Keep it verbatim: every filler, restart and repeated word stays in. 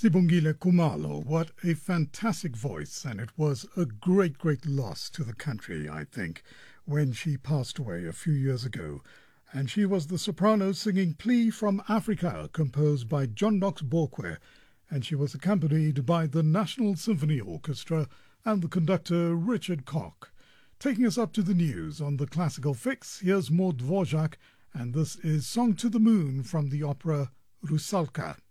Sibongile Kumalo, what a fantastic voice, and it was a great, great loss to the country, I think, when she passed away a few years ago. And she was the soprano singing Plea from Africa, composed by John Knox Bokwe, and she was accompanied by the National Symphony Orchestra and the conductor Richard Koch. Taking us up to the news on the Classical Fix, here's Maud Dvorak, and this is Song to the Moon from the opera Rusalka.